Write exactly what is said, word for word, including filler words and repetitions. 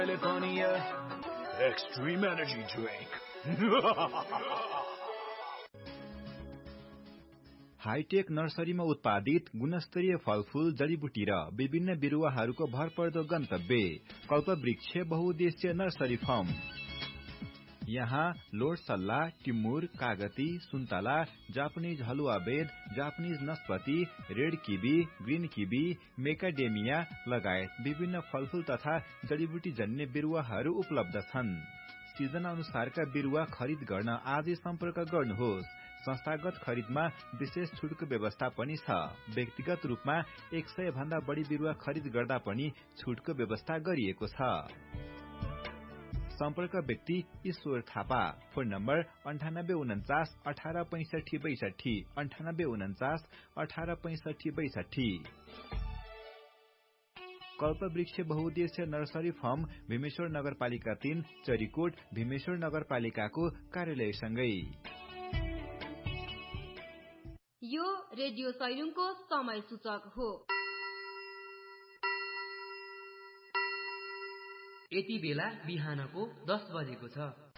California Extreme Energy Drink. Hi tech नर्सरीमा उत्पादित गुणस्तरीय फलफूल जडीबुटी र विभिन्न बिरुवाहरूको भरपर्दो गन्तव्य कल्पवृक्ष बहुउद्देश्य नर्सरी फर्म। यहाँ लोटसल्ला, टिमुर, कागती, सुन्तला, जापानिज हलुवा bed, Japanese नस्पति, red kiwi, green kiwi, मेकाडेमिया लगायत विभिन्न फलफूल तथा जडीबुटी जन्य बिरुवाहरू उपलब्ध छन्। सिजन अनुसारका बिरुवा खरिद गर्न आजै सम्पर्क गर्नुहोस्। संस्थागत खरिदमा विशेष छुटको व्यवस्था पनि छ। व्यक्तिगत रूपमा एक सय भन्दा बढी बिरुवा खरिद गर्दा पनि छुटको व्यवस्था गरिएको छ। सम्पर्क व्यक्ति ईश्वर थापा। फोन नम्बर अन्ठानब्बे उन्चास अठार पैंसठी बैसठी अन्ठानब्बे उन्चास अठार पैंसठी बैसठी। कल्पवृक्ष बहुउद्देश्य नर्सरी फर्म भीमेश्वर नगरपालिका तीन चरीकोट भीमेश्वर नगरपालिकाको कार्यालयसँगै। यो रेडियो सैलुङको समय सूचक हो। यति बेला बिहानको दस बजेको छ।